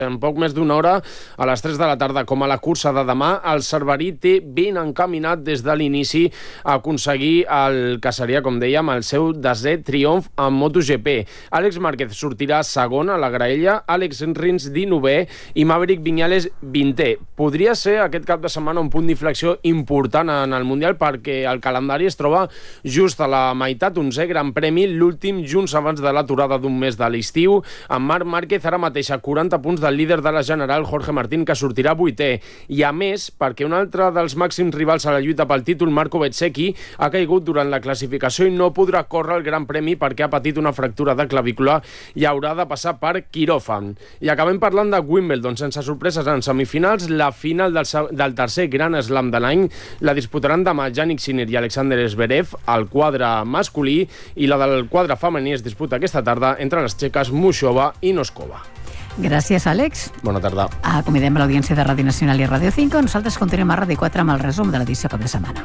En poc més d'una hora, a les 3 de la tarda, com a la cursa de demà, el Cerverí té ben encaminat des de l'inici a aconseguir el que seria, com dèiem, el seu desè triomf en MotoGP. Àlex Márquez sortirà segon a la graella, Àlex Rins 19è i Maverick Viñales 20è. Podria ser aquest cap de setmana un punt d'inflexió important en el Mundial perquè el calendari es troba just a la meitat, 11è Gran Premi, l'últim junts abans de l'aturada d'un mes de l'estiu. En Marc Márquez ara mateix a 40 punts del líder de la general, Jorge Martín, que sortirà 8è. I a més, perquè un altre dels màxims rivals a la lluita pel títol, Marco Bezzecchi, ha caigut durant la classificació i no podrà córrer el Gran Premi perquè ha patit una fractura de clavícula i haurà de passar per quiròfan. I acabem parlant de Wimbledon, sense sorpreses en semifinals. La final del tercer Gran Slam de l'any la disputaran demà Jannik Sinner i Alexander Zverev al quadre masculí, i la del quadre femení es disputa aquesta tarda entre les txeques Mušová i Noskova. Gràcies, Àlex. Bona tarda. Acomidem l'audiència de Ràdio Nacional i Ràdio 5. Nosaltres continuem a Ràdio 4 amb el resum de l'edició cap de setmana.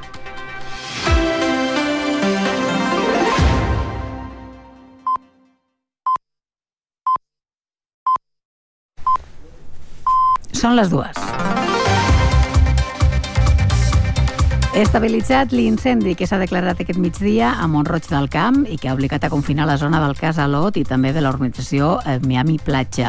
Són les 2. Estabilitzat l'incendi que s'ha declarat aquest migdia a Mont-roig del Camp i que ha obligat a confinar la zona del Casa Lot i també de l'organització Miami Platja.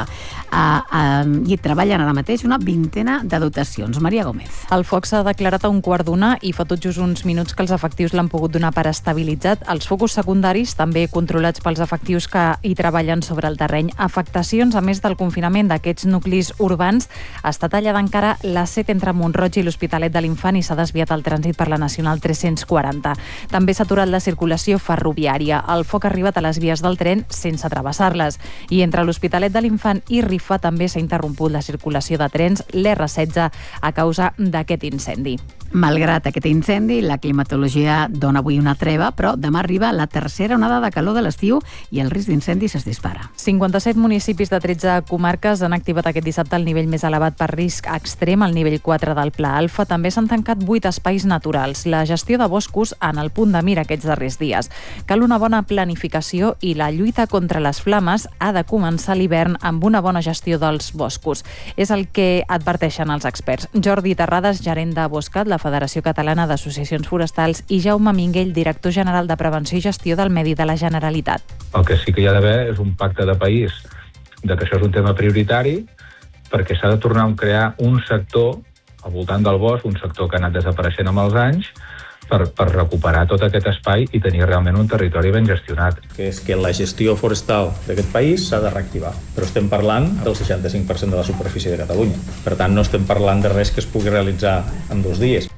Hi treballen ara mateix una vintena de dotacions. Maria Gómez. El foc s'ha declarat a 1:15 i fa tot just uns minuts que els efectius l'han pogut donar per estabilitzat. Els focus secundaris, també controlats pels efectius que hi treballen sobre el terreny. Afectacions, a més del confinament d'aquests nuclis urbans, està tallada encara l'A7 entre Mont-roig i l'Hospitalet de l'Infant i s'ha desviat el trànsit per la Nacional 340. També s'ha aturat la circulació ferroviària. El foc ha arribat a les vies del tren sense travessar-les. I entre l'Hospitalet de l'Infant i Rifa també s'ha interromput la circulació de trens, l'R16, a causa d'aquest incendi. Malgrat aquest incendi, la climatologia dona avui una treva, però demà arriba la tercera onada de calor de l'estiu i el risc d'incendis es dispara. 57 municipis de 13 comarques han activat aquest dissabte el nivell més elevat per risc extrem, el nivell 4 del Pla Alfa. També s'han tancat 8 espais naturals. La gestió de boscos en el punt de mira aquests darrers dies. Cal una bona planificació i la lluita contra les flames ha de començar a l'hivern amb una bona gestió dels boscos. És el que adverteixen els experts. Jordi Terrades, gerent de Boscat, la Federació Catalana d'Associacions Forestals, i Jaume Minguell, director general de Prevenció i Gestió del Medi de la Generalitat. El que sí que hi ha d'haver és un pacte de país de que això és un tema prioritari, perquè s'ha de tornar a crear un sector al voltant del bosc, un sector que ha anat desapareixent amb els anys, per recuperar tot aquest espai i tenir realment un territori ben gestionat. Que és que la gestió forestal d'aquest país s'ha de reactivar. Però estem parlant del 65% de la superfície de Catalunya. Per tant, no estem parlant de res que es pugui realitzar en 2 dies.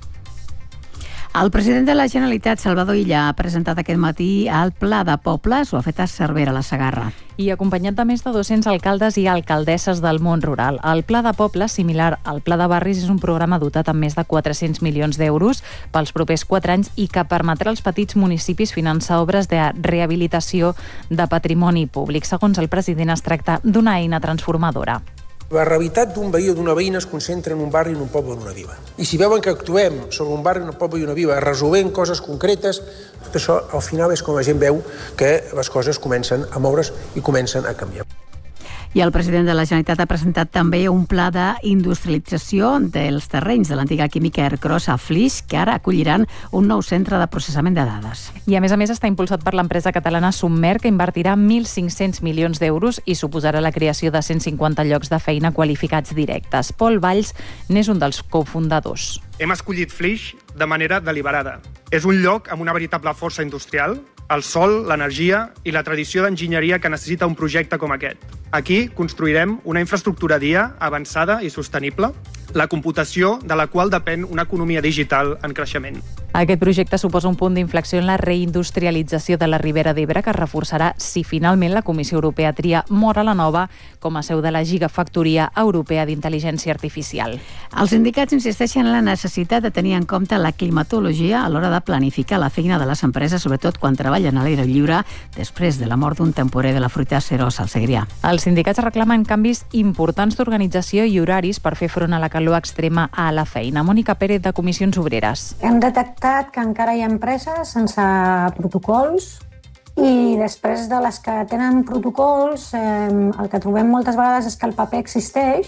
El president de la Generalitat, Salvador Illa, ha presentat aquest matí el Pla de Pobles, ho ha fet a Cervera, a la Segarra. I acompanyat de més de 200 alcaldes i alcaldesses del món rural. El Pla de Pobles, similar al Pla de Barris, és un programa dotat amb més de 400 milions d'euros pels propers 4 anys i que permetrà als petits municipis finançar obres de rehabilitació de patrimoni públic. Segons el president, es tracta d'una eina transformadora. La realitat d'un veí o d'una veïna es concentra en un barri, en un poble o en una vila. I si veuen que actuem sobre un barri, un poble i una vila, resolent coses concretes, tot això al final és com la gent veu que les coses comencen a moure's i comencen a canviar. I el president de la Generalitat ha presentat també un pla d'industrialització dels terrenys de l'antiga química Ercros a Flix, que ara acolliran un nou centre de processament de dades. I a més està impulsat per l'empresa catalana Submer, que invertirà 1.500 milions d'euros i suposarà la creació de 150 llocs de feina qualificats directes. Pol Valls n'és un dels cofundadors. Hem escollit Flix de manera deliberada. És un lloc amb una veritable força industrial, el sol, l'energia i la tradició d'enginyeria que necessita un projecte com aquest. Aquí construirem una infraestructura dia avançada i sostenible, la computació de la qual depèn una economia digital en creixement. Aquest projecte suposa un punt d'inflexió en la reindustrialització de la Ribera d'Ebre, que es reforçarà si finalment la Comissió Europea tria Móra la Nova com a seu de la Gigafactoria Europea d'Intel·ligència Artificial. Els sindicats insisteixen en la necessitat de tenir en compte la climatologia a l'hora de planificar la feina de les empreses, sobretot quan treballen a l'aire lliure després de la mort d'un temporer de la fruita cerosa al Segrià. Els sindicats reclamen canvis importants d'organització i horaris per fer front a la calor extrema a la feina. Mònica Pérez, de Comissions Obreres. Hem detectat que encara hi ha empreses sense protocols I després de les que tenen protocols, el que trobem moltes vegades és que el paper existeix,